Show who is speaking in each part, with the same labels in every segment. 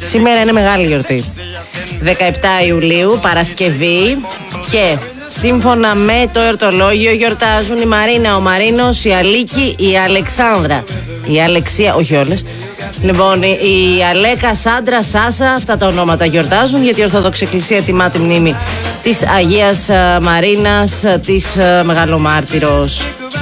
Speaker 1: Σήμερα είναι μεγάλη γιορτή. 17 Ιουλίου, Παρασκευή, και σύμφωνα με το εορτολόγιο γιορτάζουν η Μαρίνα, ο Μαρίνος, η Αλίκη, η Αλεξάνδρα, η Αλεξία, όχι όλες. Λοιπόν, η Αλέκα, Σάντρα, Σάσα, αυτά τα ονόματα γιορτάζουν, γιατί η Ορθόδοξη Εκκλησία τιμά τη μνήμη της Αγίας Μαρίνας, της Μεγαλομάρτυρος.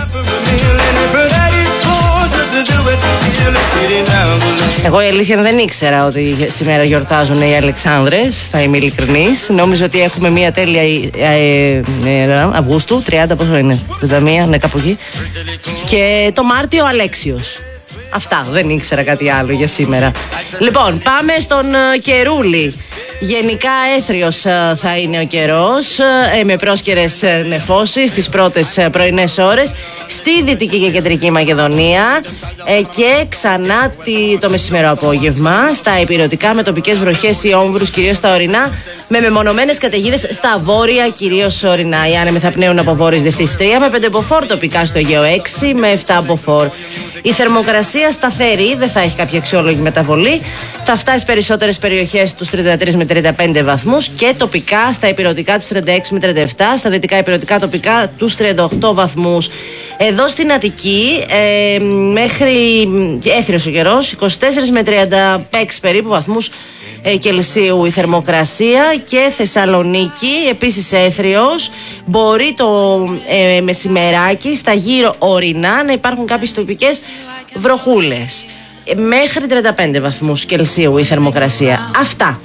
Speaker 1: Εγώ η αλήθεια δεν ήξερα ότι σήμερα γιορτάζουν οι Αλεξάνδρες, θα είμαι ειλικρινής. Νόμιζα ότι έχουμε μια τέλεια Αυγούστου, 30 πόσο είναι, 31, ναι, κάπου εκεί. Και το Μάρτιο ο Αλέξιος. Αυτά, δεν ήξερα κάτι άλλο για σήμερα. Λοιπόν, πάμε στον καιρούλη. Γενικά έθριος θα είναι ο καιρός, με πρόσκαιρες νεφώσεις τις πρώτες πρωινές ώρες στη Δυτική και Κεντρική Μακεδονία, και ξανά το μεσημερό απόγευμα στα ηπειρωτικά, με τοπικές βροχές ή όμβρους, κυρίως στα ορεινά, με μεμονωμένες καταιγίδες στα βόρεια, κυρίως ορεινά. Οι άνεμοι θα πνέουν από βόρειες διευθύνσεις 3 με 5 μποφόρ, τοπικά στο Αιγαίο 6 με 7 μποφόρ. Η θερμοκρασία σταθερή, δεν θα έχει κάποια αξιόλογη μεταβολή. Θα φτάσει στις περισσότερες περιοχές τους 33 με 35 βαθμούς και τοπικά στα ηπειρωτικά τους 36 με 37, στα δυτικά ηπειρωτικά τοπικά τους 38 βαθμούς. Εδώ στην Αττική μέχρι έθριος ο καιρός, 24 με 36 περίπου βαθμούς Κελσίου η θερμοκρασία, και Θεσσαλονίκη επίσης έθριος. Μπορεί το μεσημεράκι στα γύρω ορεινά να υπάρχουν κάποιες τοπικές βροχούλες. Μέχρι 35 βαθμούς Κελσίου η θερμοκρασία. Αυτά.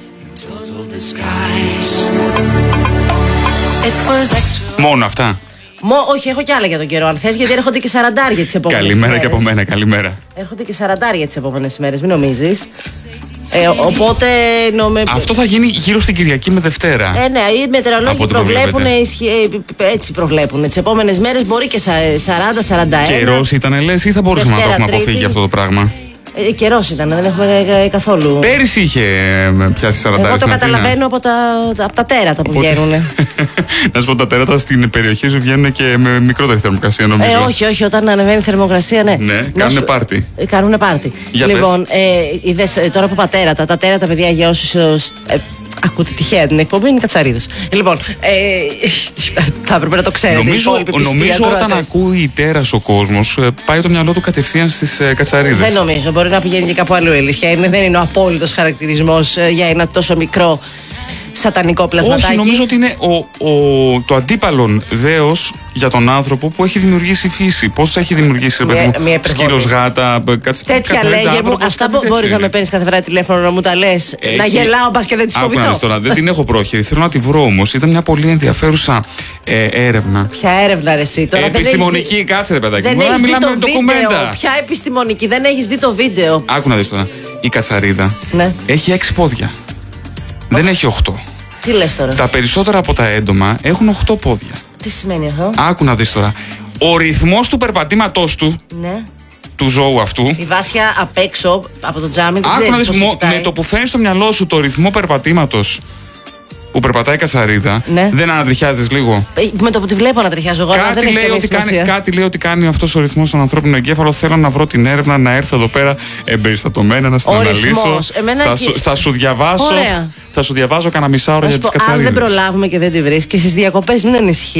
Speaker 2: Μόνο αυτά?
Speaker 1: Όχι, έχω κι άλλα για τον καιρό αν θες, γιατί έρχονται και 40 τις επόμενες
Speaker 2: Καλημέρα
Speaker 1: μέρες.
Speaker 2: και από μένα, καλημέρα.
Speaker 1: Έρχονται και 40 τις επόμενες μέρες, μην νομίζεις. Οπότε
Speaker 2: αυτό θα γίνει γύρω στην Κυριακή με Δευτέρα.
Speaker 1: Ναι, οι μετεωρολόγοι προβλέπουν, έτσι προβλέπουν. Τις επόμενες μέρες μπορεί και 40-41.
Speaker 2: Καιρός ήταν, λες, ή θα μπορούσαμε να το έχουμε αποφύγει αυτό το πράγμα?
Speaker 1: Καιρός ήταν, δεν έχουμε καθόλου.
Speaker 2: Πέρυσι είχε πιάσει 40.
Speaker 1: Εγώ το καταλαβαίνω από τα τέρατα που βγαίνουν.
Speaker 2: Να σου πω, τα τέρατα στην περιοχή σου βγαίνουν και με μικρότερη θερμοκρασία, νομίζω.
Speaker 1: Όχι, όταν ανεβαίνει η θερμοκρασία, ναι.
Speaker 2: Ναι, κάνουνε πάρτι.
Speaker 1: Κάνουνε πάρτι. Λοιπόν, είδες τώρα που τα τέρατα, παιδιά, για όσους ακούτε τυχαία την εκπομπή, είναι κατσαρίδες. Λοιπόν, θα έπρεπε να το ξέρετε.
Speaker 2: Νομίζω όταν ακούει τέρας ο κόσμος, πάει το μυαλό του κατευθείαν στις κατσαρίδες.
Speaker 1: Δεν νομίζω, μπορεί να πηγαίνει και κάπου αλλού η αλήθεια. Δεν είναι ο απόλυτος χαρακτηρισμός για ένα τόσο μικρό σατανικό πλασματάκι.
Speaker 2: Όχι, νομίζω ότι είναι το αντίπαλον δέος για τον άνθρωπο που έχει δημιουργήσει η φύση. Πώς έχει δημιουργήσει, σκύλος, γάτα,
Speaker 1: τέτοια λέγε μου. Αυτά μπορείς να με παίρνεις κάθε φορά τηλέφωνο να μου τα λες, να γελάω πας και δεν τις φοβηθώ.
Speaker 2: Τώρα, δεν την έχω πρόχειρη, θέλω να τη βρω όμως. Ήταν μια πολύ ενδιαφέρουσα έρευνα.
Speaker 1: Ποια έρευνα, ρε εσύ τώρα?
Speaker 2: Επιστημονική, κάτσε ρε παιδάκι.
Speaker 1: Δεν έχεις δει το βίντεο. Ποια επιστημονική, δεν έχεις δει το βίντεο?
Speaker 2: Άκου να δεις τώρα. Η κατσαρίδα έχει 6 πόδια. Δεν έχει 8.
Speaker 1: Τι λες τώρα?
Speaker 2: Τα περισσότερα από τα έντομα έχουν 8 πόδια.
Speaker 1: Τι σημαίνει αυτό?
Speaker 2: Άκου να δεις τώρα. Ο ρυθμός του περπατήματός του, του ζώου αυτού.
Speaker 1: Η Βάσια απ' έξω από το τζάμι.
Speaker 2: Άκου να δεις, με το που φέρνεις στο μυαλό σου το ρυθμό περπατήματος που περπατάει η κατσαρίδα, δεν ανατριχιάζεις λίγο?
Speaker 1: Με το που τη βλέπω ανατριχιάζω εγώ.
Speaker 2: Κάτι λέει ότι κάνει αυτός ο ρυθμός στον ανθρώπινο εγκέφαλο. Θέλω να βρω την έρευνα, να έρθω εδώ πέρα εμπεριστατωμένα, να στην αναλύσω. Θα σου διαβάσω. Θα σου διαβάζω κανένα μισά ώρα για τις κατσαρίδες.
Speaker 1: Αν δεν προλάβουμε και δεν τη βρεις και στις διακοπές, μην ανησυχείς.